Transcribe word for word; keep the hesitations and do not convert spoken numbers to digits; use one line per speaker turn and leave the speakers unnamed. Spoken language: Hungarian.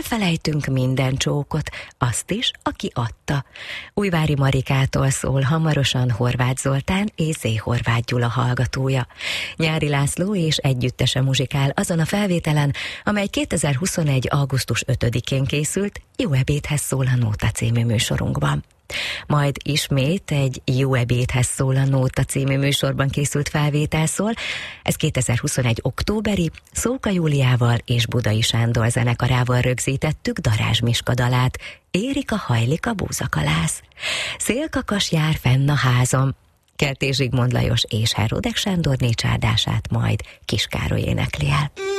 elfelejtünk minden csókot, azt is, aki adta. Újvári Marikától szól hamarosan Horváth Zoltán és Zé Horváth Gyula hallgatója. Nyári László és együttese muzsikál azon a felvételen, amely kétezer-huszonegy. augusztus ötödikén készült Jó ebédhez szól a Nóta című műsorunkban. Majd ismét egy Jó ebédhez szól a Nóta című műsorban készült felvétel szól. Ez kétezer-huszonegy. októberi, Szóka Júliával és Budai Sándor zenekarával rögzítettük Darázs Miska dalát, Érik a hajlik a búzakalász. Szélkakas jár fenn a házam. Kertész Zsigmond Lajos és Heródek Sándor nécsárdását majd Kis Károly énekli el.